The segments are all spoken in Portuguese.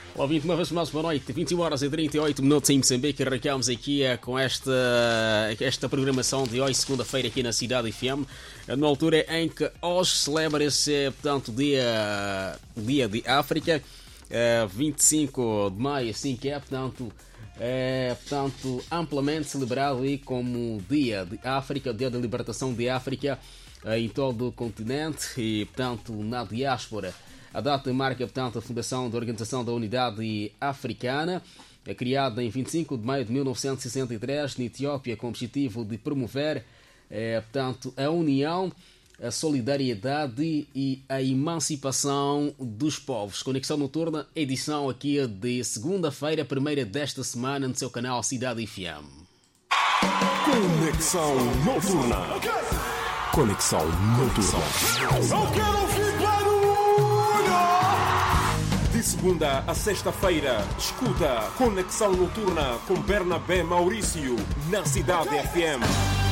Olá, 20 uma vez mais boa noite, 21 horas e 38 minutos em Moçambique. Arrancamos aqui com esta programação de hoje, segunda-feira, aqui na Cidade FM, na altura em que hoje celebra-se, portanto, Dia de África, 25 de maio, assim que é, portanto, amplamente celebrado aí como Dia de África, Dia da Libertação de África em todo o continente e, portanto, na diáspora. A data marca, portanto, a fundação da Organização da Unidade Africana, criada em 25 de maio de 1963, na Etiópia, com o objetivo de promover, portanto, a união, a solidariedade e a emancipação dos povos. Conexão Noturna, edição aqui de segunda-feira, primeira desta semana, no seu canal Cidade FM. Conexão Noturna. Conexão Noturna. Eu quero ouvir barulho! De segunda a sexta-feira, escuta Conexão Noturna com Bernabé Maurício na Cidade FM.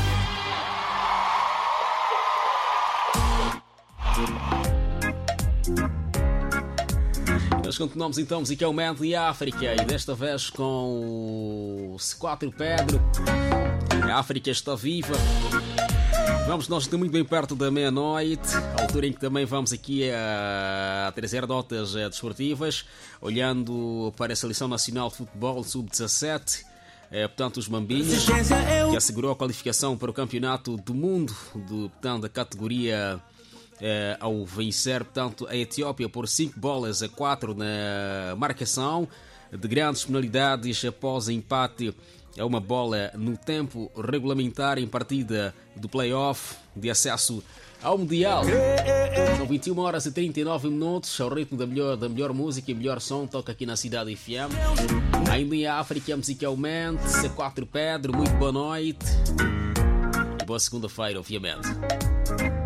Nós continuamos então musicalmente em África e desta vez com o C4 Pedro. A África está viva. Vamos, nós estamos muito bem perto da meia-noite, a altura em que também vamos aqui a trazer notas desportivas, olhando para a Seleção Nacional de Futebol Sub-17, portanto os Mambinhos, que assegurou a qualificação para o Campeonato do Mundo, portanto, da categoria ao vencer, portanto, a Etiópia por 5-4 na marcação, de grandes penalidades após empate a uma bola no tempo regulamentar em partida do play-off de acesso ao Mundial. São 21 horas e 39 minutos, ao ritmo da melhor música e melhor som, toca aqui na Cidade FM. Ainda em África, musicalmente, C4 Pedro, muito boa noite. E boa segunda-feira, obviamente.